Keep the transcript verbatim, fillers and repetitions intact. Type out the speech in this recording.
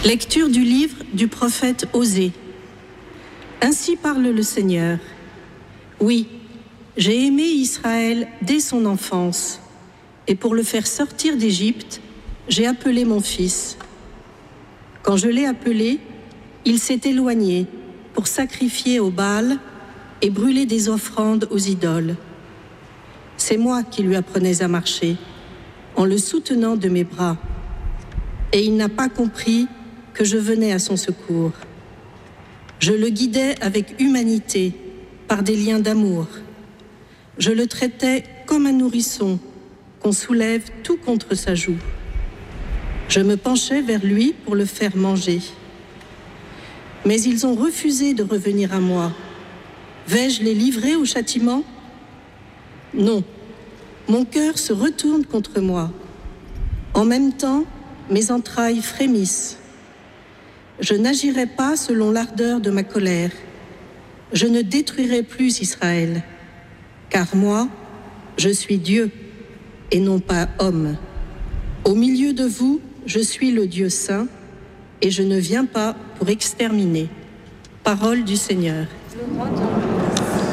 Lecture du livre du prophète Osée. Ainsi parle le Seigneur. Oui, j'ai aimé Israël dès son enfance, et pour le faire sortir d'Égypte, j'ai appelé mon fils. Quand je l'ai appelé, il s'est éloigné pour sacrifier au Baal et brûler des offrandes aux idoles. C'est moi qui lui apprenais à marcher, en le soutenant de mes bras. Et il n'a pas compris que je venais à son secours. Je le guidais avec humanité, par des liens d'amour. Je le traitais comme un nourrisson qu'on soulève tout contre sa joue. Je me penchais vers lui pour le faire manger. Mais ils ont refusé de revenir à moi. Vais-je les livrer au châtiment? Non, mon cœur se retourne contre moi. En même temps, mes entrailles frémissent. Je n'agirai pas selon l'ardeur de ma colère. Je ne détruirai plus Israël, car moi, je suis Dieu et non pas homme. Au milieu de vous, je suis le Dieu saint et je ne viens pas pour exterminer. Parole du Seigneur.